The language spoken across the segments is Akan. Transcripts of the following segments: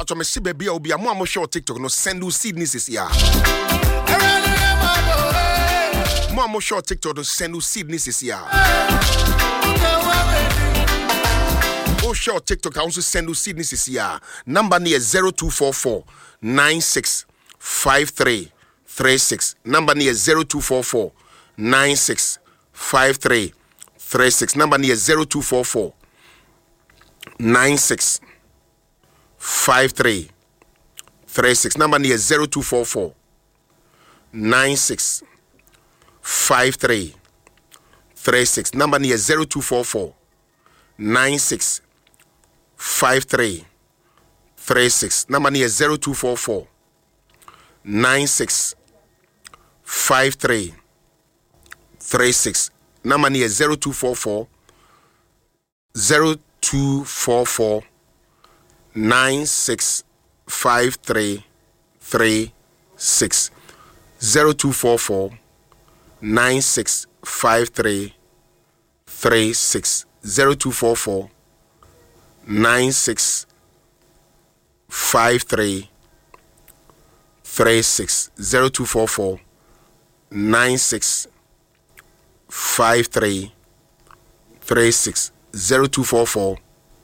pacho me si baby obi a mo share TikTok no send you seed ni sisi ya. Mo share TikTok no send you seed ni sisi ya. Oh share TikTok I also send you seed ni sisi ya. Number ni 0244 965336. Number ni 0244 965336. Number ni 0244 965336. Number ni 0244 965336. Number ni 0244 965336. Number ni 0244 965336. Number ni 0244 0244 965336. 0244 965336. 0244 965336. 0244 965336. 0244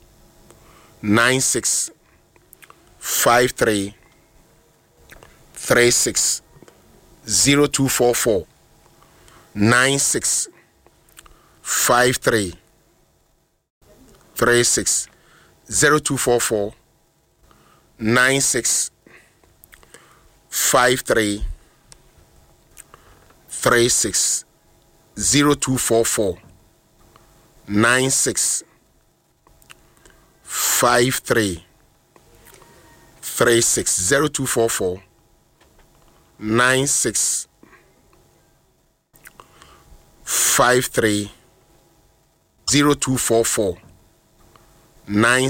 965336. 0244 965336. 0244 965336. 0244 965336. 0244 9653. 0244 9